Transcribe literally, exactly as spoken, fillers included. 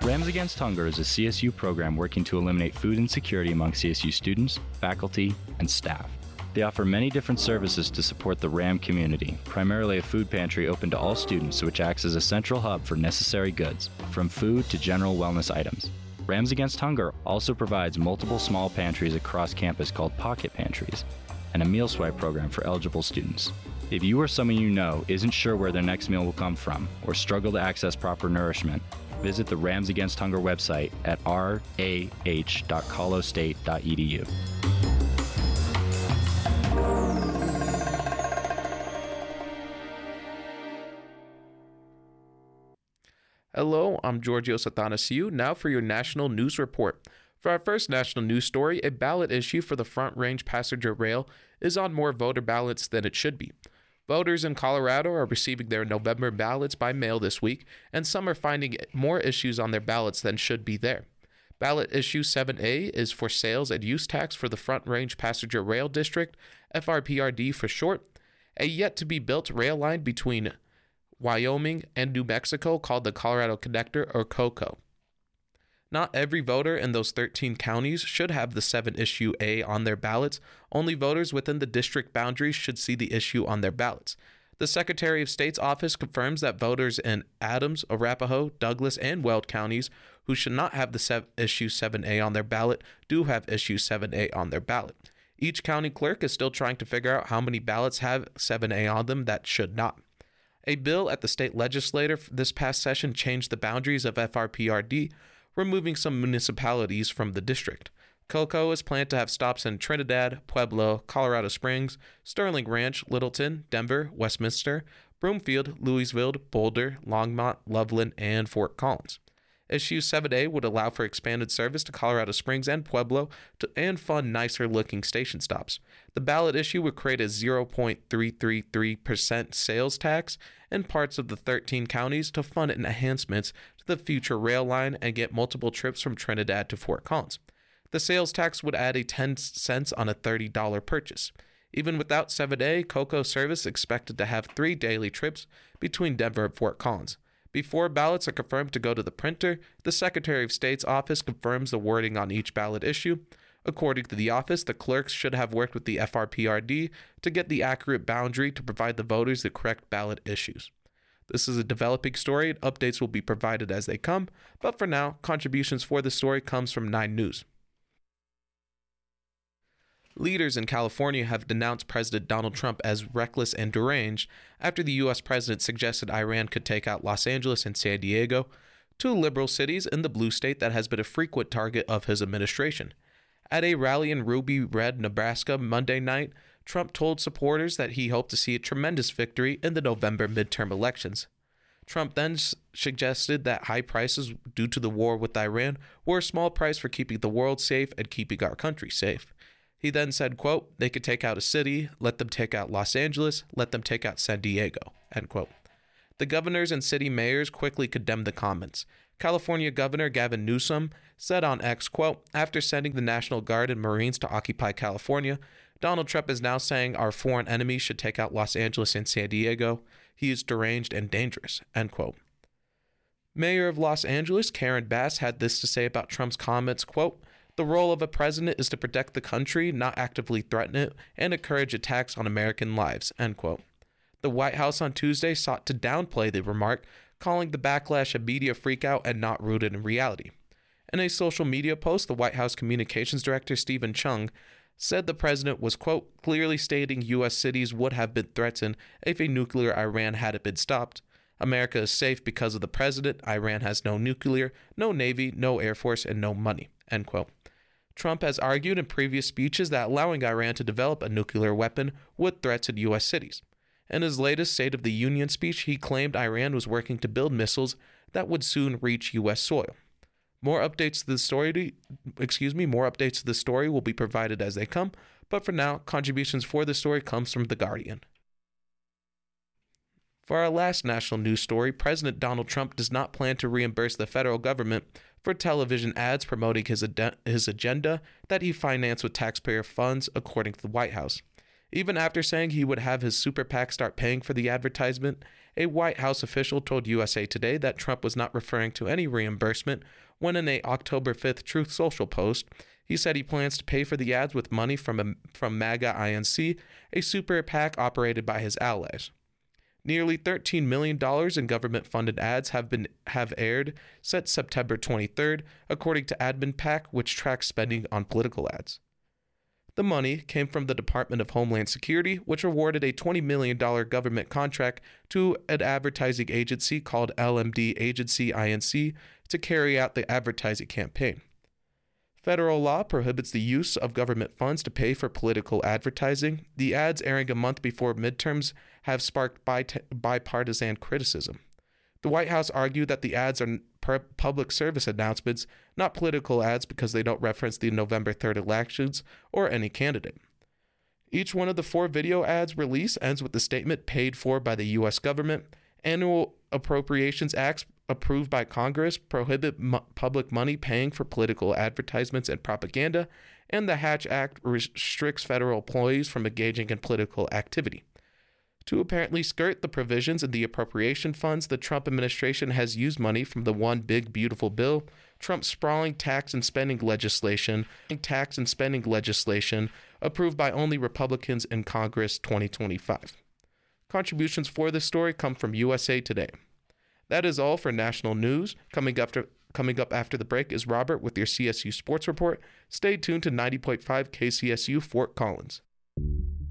Rams Against Hunger is a C S U program working to eliminate food insecurity among C S U students, faculty, and staff. They offer many different services to support the RAM community, primarily a food pantry open to all students which acts as a central hub for necessary goods, from food to general wellness items. Rams Against Hunger also provides multiple small pantries across campus called pocket pantries, and a meal swipe program for eligible students. If you or someone you know isn't sure where their next meal will come from or struggle to access proper nourishment, visit the Rams Against Hunger website at r a h dot colorado state dot e d u. Hello, I'm Georgios Athanasiou, now for your National News Report. For our first national news story, a ballot issue for the Front Range Passenger Rail is on more voter ballots than it should be. Voters in Colorado are receiving their November ballots by mail this week, and some are finding more issues on their ballots than should be there. Ballot issue seven A is for sales and use tax for the Front Range Passenger Rail District, F R P R D for short, a yet-to-be-built rail line between Wyoming and New Mexico called the Colorado Connector, or COCO. Not every voter in those thirteen counties should have the seven issue A on their ballots. Only voters within the district boundaries should see the issue on their ballots. The Secretary of State's office confirms that voters in Adams, Arapahoe, Douglas, and Weld counties who should not have the sev- issue seven A on their ballot do have issue seven A on their ballot. Each county clerk is still trying to figure out how many ballots have seven A on them that should not. A bill at the state legislature this past session changed the boundaries of F R P R D, removing some municipalities from the district. COCO is planned to have stops in Trinidad, Pueblo, Colorado Springs, Sterling Ranch, Littleton, Denver, Westminster, Broomfield, Louisville, Boulder, Longmont, Loveland, and Fort Collins. Issue seven A would allow for expanded service to Colorado Springs and Pueblo to, and fund nicer-looking station stops. The ballot issue would create a zero point three three three percent sales tax in parts of the thirteen counties to fund enhancements to the future rail line and get multiple trips from Trinidad to Fort Collins. The sales tax would add a ten cents on a thirty dollars purchase. Even without seven A, COCO service is expected to have three daily trips between Denver and Fort Collins. Before ballots are confirmed to go to the printer, the Secretary of State's office confirms the wording on each ballot issue. According to the office, the clerks should have worked with the F R P R D to get the accurate boundary to provide the voters the correct ballot issues. This is a developing story, and updates will be provided as they come, but for now, contributions for the story comes from Nine News. Leaders in California have denounced President Donald Trump as reckless and deranged after the U S president suggested Iran could take out Los Angeles and San Diego, two liberal cities in the blue state that has been a frequent target of his administration. At a rally in Ruby Red, Nebraska, Monday night, Trump told supporters that he hoped to see a tremendous victory in the November midterm elections. Trump then s- suggested that high prices due to the war with Iran were a small price for keeping the world safe and keeping our country safe. He then said, quote, "They could take out a city, let them take out Los Angeles, let them take out San Diego," end quote. The governors and city mayors quickly condemned the comments. California Governor Gavin Newsom said on X, quote, "After sending the National Guard and Marines to occupy California, Donald Trump is now saying our foreign enemies should take out Los Angeles and San Diego. He is deranged and dangerous," end quote. Mayor of Los Angeles, Karen Bass, had this to say about Trump's comments, quote, "The role of a president is to protect the country, not actively threaten it, and encourage attacks on American lives," end quote. The White House on Tuesday sought to downplay the remark, calling the backlash a media freakout and not rooted in reality. In a social media post, the White House Communications Director Stephen Chung said the president was, quote, "clearly stating U S cities would have been threatened if a nuclear Iran hadn't been stopped. America is safe because of the president. Iran has no nuclear, no navy, no air force, and no money," end quote. Trump has argued in previous speeches that allowing Iran to develop a nuclear weapon would threaten U S cities. In his latest State of the Union speech, he claimed Iran was working to build missiles that would soon reach U S soil. More updates to the story, excuse me, more updates to the story will be provided as they come, but for now, contributions for the story comes from The Guardian. For our last national news story, President Donald Trump does not plan to reimburse the federal government for television ads promoting his ad- his agenda that he financed with taxpayer funds, according to the White House. Even after saying he would have his super PAC start paying for the advertisement, a White House official told U S A Today that Trump was not referring to any reimbursement when in a October fifth Truth Social post, he said he plans to pay for the ads with money from, a, from MAGA I N C, a super PAC operated by his allies. Nearly thirteen million dollars in government-funded ads have been have aired since September twenty-third, according to Admin PAC, which tracks spending on political ads. The money came from the Department of Homeland Security, which awarded a twenty million dollars government contract to an advertising agency called L M D Agency I N C to carry out the advertising campaign. Federal law prohibits the use of government funds to pay for political advertising. The ads airing a month before midterms have sparked bipartisan criticism. The White House argued that the ads are public service announcements, not political ads, because they don't reference the November third elections or any candidate. Each one of the four video ads released ends with the statement paid for by the U S government. Annual Appropriations Acts approved by Congress prohibit m- public money paying for political advertisements and propaganda, and the Hatch Act restricts federal employees from engaging in political activity. To apparently skirt the provisions in the appropriation funds, the Trump administration has used money from the One Big Beautiful Bill, Trump's sprawling tax and spending legislation, tax and spending legislation approved by only Republicans in Congress twenty twenty-five. Contributions for this story come from U S A Today. That is all for national news. Coming after coming up after the break is Robert with your C S U Sports Report. Stay tuned to ninety point five K C S U Fort Collins.